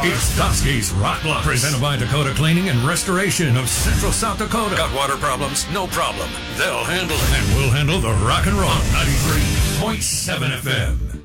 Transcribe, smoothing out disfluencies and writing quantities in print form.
It's Dusky's Rock Blocks, presented by Dakota Cleaning and Restoration of Central South Dakota. Got water problems? No problem. They'll handle it. And we'll handle the rock and roll. 93.7 FM.